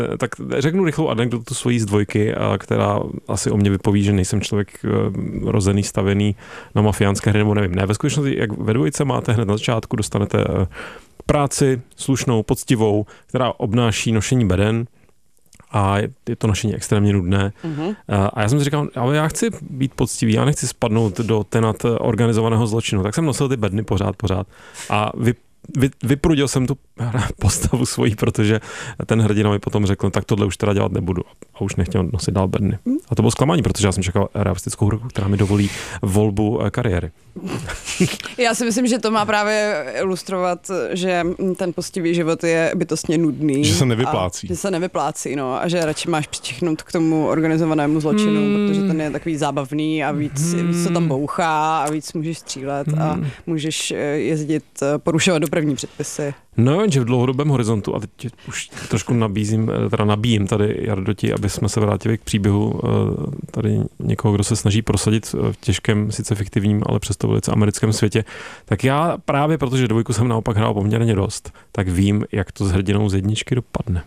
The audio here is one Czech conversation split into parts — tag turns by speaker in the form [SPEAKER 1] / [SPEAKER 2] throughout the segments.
[SPEAKER 1] Tak řeknu rychlou anekdotu svojí z dvojky, která asi o mě vypoví, že nejsem člověk rozený, stavěný na mafiánské hry, nebo nevím. Ne, ve skutečnosti, jak ve dvojce máte hned na začátku, dostanete práci slušnou, poctivou, která obnáší nošení beden, a je to nošení extrémně nudné. A já jsem si říkal, ale já chci být poctivý, já nechci spadnout do tenat organizovaného zločinu. Tak jsem nosil ty bedny pořád. A vyprudil jsem tu postavu svojí, protože ten hrdina mi potom řekl, tak tohle už teda dělat nebudu. A už nechtěl nosit dál bedny. A to bylo zklamání, protože já jsem čekal realistickou hru, která mi dovolí volbu kariéry.
[SPEAKER 2] Já si myslím, že to má právě ilustrovat, že ten poctivý život je bytostně nudný.
[SPEAKER 3] Že se nevyplácí.
[SPEAKER 2] Že se nevyplácí, no. A že radši máš přičichnout k tomu organizovanému zločinu, protože ten je takový zábavný a víc to tam bouchá a víc můžeš střílet a můžeš jezdit, porušovat dopravní předpisy.
[SPEAKER 1] No, že v dlouhodobém horizontu, a teď už trošku nabíjím tady Jardoti, aby jsme se vrátili k příběhu tady někoho, kdo se snaží prosadit v těžkém, sice fiktivním, ale přesto velice americkém světě, tak já právě, protože dvojku jsem naopak hrál poměrně dost, tak vím, jak to s hrdinou z jedničky dopadne.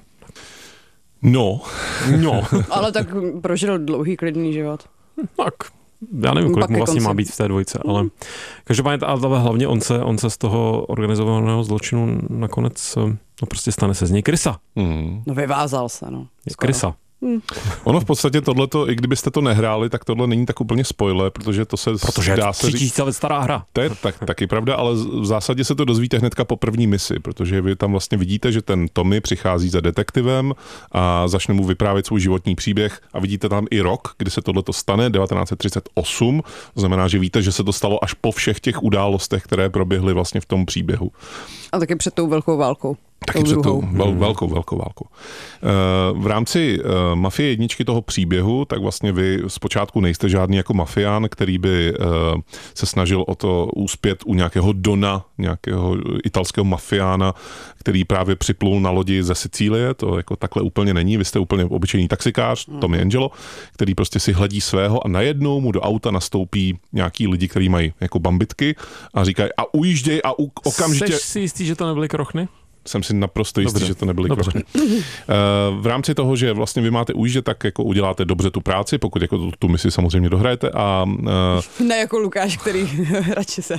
[SPEAKER 3] No.
[SPEAKER 2] Ale tak prožil dlouhý, klidný život.
[SPEAKER 1] Tak. Já nevím, kolik mu vlastně má být v té dvojce, ale každopádně, ale hlavně on se z toho organizovaného zločinu nakonec, no prostě stane se z něj krysa.
[SPEAKER 2] No vyvázal se, no.
[SPEAKER 1] Je krysa.
[SPEAKER 3] Ono v podstatě tohleto, i kdybyste to nehráli, tak tohle není tak úplně spoiler, protože to se
[SPEAKER 1] dá se 3000 let stará hra.
[SPEAKER 3] To je taky pravda, ale v zásadě se to dozvíte hnedka po první misi, protože vy tam vlastně vidíte, že ten Tommy přichází za detektivem a začne mu vyprávět svůj životní příběh a vidíte tam i rok, kdy se tohleto stane, 1938, to znamená, že víte, že se to stalo až po všech těch událostech, které proběhly vlastně v tom příběhu.
[SPEAKER 2] A taky před tou velkou válkou.
[SPEAKER 3] Taky před tou velkou válkou. V rámci Mafie jedničky toho příběhu, tak vlastně vy zpočátku nejste žádný jako mafián, který by se snažil o to úspět u nějakého dona, nějakého italského mafiána, který právě připlul na lodi ze Sicílie, to jako takhle úplně není, vy jste úplně obyčejný taxikář, Tommy Angelo, který prostě si hledí svého a najednou mu do auta nastoupí nějaký lidi, kteří mají jako bambitky a říkají a ujížděj a okamžitě...
[SPEAKER 1] Jsi si jistý, že to nebyly krochny?
[SPEAKER 3] Jsem si naprosto jistý, že to nebyly krochny. V rámci toho, že vlastně vy máte ujíždět, tak jako uděláte dobře tu práci, pokud jako tu misi samozřejmě dohrajete a...
[SPEAKER 2] Ne jako Lukáš, který radši se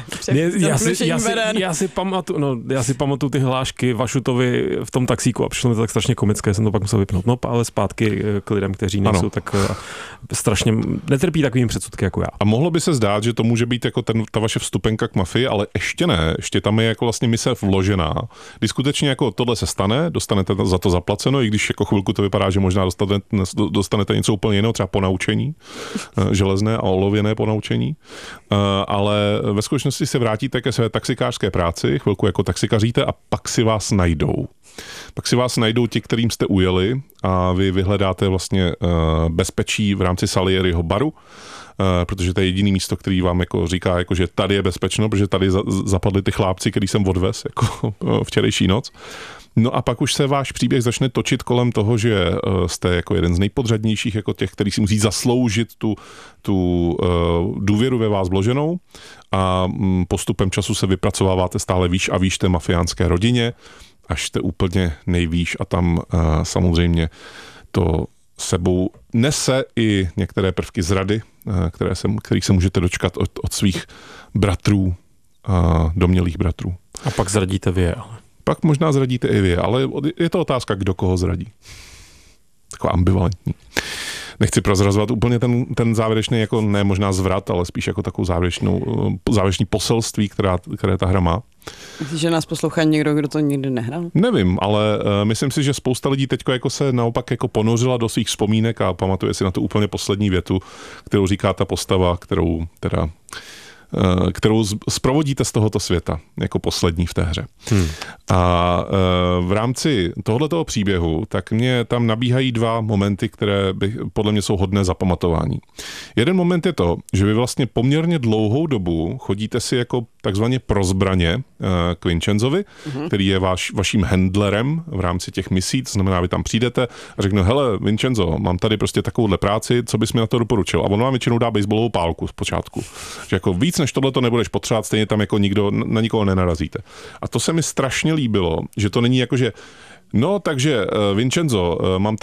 [SPEAKER 1] já si pamatuju ty hlášky Vašutovi v tom taxíku a přišlo mi to tak strašně komické, jsem to pak musel vypnout. No, ale zpátky k lidem, kteří nejsou tak strašně netrpí takovým předsudky jako já.
[SPEAKER 3] A mohlo by se zdát, že to může být jako ta vaše vstupenka k mafii, ale ještě ne, ještě tam je jako vlastně mise vložená. Skutečně jako tohle se stane, dostanete za to zaplaceno, i když jako chvilku to vypadá, že možná dostanete něco úplně jiného, třeba ponaučení, železné a olověné ponaučení, ale ve skutečnosti se vrátíte ke své taxikářské práci, chvilku jako taxikaříte a pak si vás najdou. Pak si vás najdou ti, kterým jste ujeli a vy vyhledáte vlastně bezpečí v rámci Salieriho baru, protože to je jediný místo, který vám jako říká, jako, že tady je bezpečno, protože tady zapadli ty chlápci, který jsem odvez jako včerejší noc. No a pak už se váš příběh začne točit kolem toho, že jste jako jeden z nejpodřadnějších, jako těch, který si musí zasloužit tu důvěru ve vás vloženou a postupem času se vypracováváte stále výš a výš té mafiánské rodině, až jste úplně nejvýš a tam samozřejmě to sebou nese i některé prvky zrady, kterých se můžete dočkat od svých bratrů, domnělých bratrů.
[SPEAKER 1] A pak zradíte vy, ale...
[SPEAKER 3] Pak možná zradíte i vy, ale je to otázka, kdo koho zradí. Taková ambivalentní. Nechci prozrazovat úplně ten závěrečný, jako ne možná zvrat, ale spíš jako takovou závěrečný poselství, které ta hra má.
[SPEAKER 2] Myslíš, že nás poslouchá někdo, kdo to nikdy nehrál?
[SPEAKER 3] Nevím, ale myslím si, že spousta lidí teďko jako se naopak jako ponořila do svých vzpomínek a pamatuje si na tu úplně poslední větu, kterou říká ta postava, kterou zprovodíte z tohoto světa jako poslední v té hře. A v rámci tohoto příběhu tak mě tam nabíhají dva momenty, které podle mě jsou hodné zapamatování. Jeden moment je to, že vy vlastně poměrně dlouhou dobu chodíte si jako takzvaně pro zbraně k Vincenzovi, který je vaším handlerem v rámci těch misí, to znamená, vy tam přijdete a řekne, hele Vincenzo, mám tady prostě takovouhle práci, co bys mi na to doporučil? A on vám většinou dá baseballovou pálku zpočátku. Že jako víc než tohle to nebudeš potřebovat, stejně tam jako na nikoho nenarazíte. A to se mi strašně líbilo, že to není jako, že No, takže Vincenzo, mám